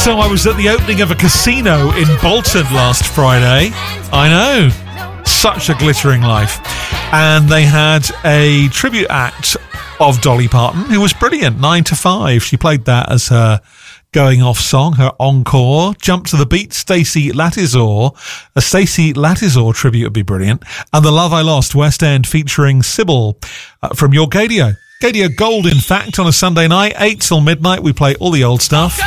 So I was at the opening of a casino in Bolton last Friday. I know, such a glittering life. And they had a tribute act of Dolly Parton, who was brilliant, 9 to 5. She played that as her going off song, her encore. Jump to the Beat, Stacey Latizor. A Stacey Latizor tribute would be brilliant. And The Love I Lost, West End, featuring Sybil from Your Gadio. Gadio Gold, in fact, on a Sunday night, 8 till midnight. We play all the old stuff.